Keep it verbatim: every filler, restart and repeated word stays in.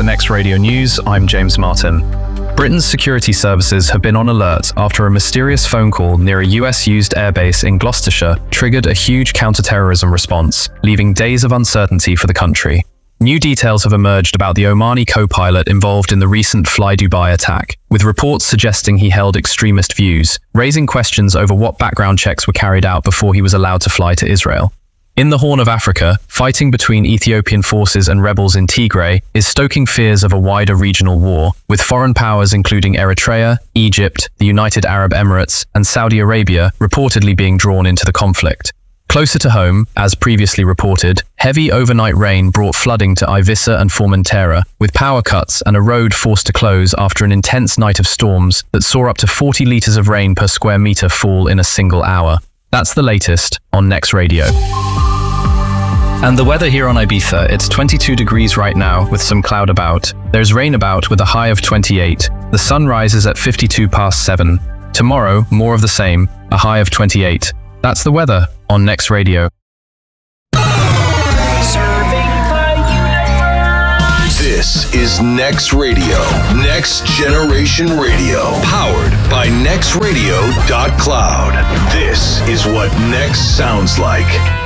Next Radio News, I'm James Martin. Britain's security services have been on alert after a mysterious phone call near a U S-used airbase in Gloucestershire triggered a huge counter-terrorism response, leaving days of uncertainty for the country. New details have emerged about the Omani co-pilot involved in the recent Fly Dubai attack, with reports suggesting he held extremist views, raising questions over what background checks were carried out before he was allowed to fly to Israel. In the Horn of Africa, fighting between Ethiopian forces and rebels in Tigray is stoking fears of a wider regional war, with foreign powers including Eritrea, Egypt, the United Arab Emirates, and Saudi Arabia reportedly being drawn into the conflict. Closer to home, as previously reported, heavy overnight rain brought flooding to Ibiza and Formentera, with power cuts and a road forced to close after an intense night of storms that saw up to forty litres of rain per square metre fall in a single hour. That's the latest on Next Radio. And the weather here on Ibiza, it's twenty-two degrees right now with some cloud about. There's rain about with a high of twenty-eight. The sun rises at fifty-two past seven. Tomorrow, more of the same, a high of twenty-eight. That's the weather on Next Radio. This is Next Radio, Next Generation Radio, powered by next radio dot cloud. This is what Next sounds like.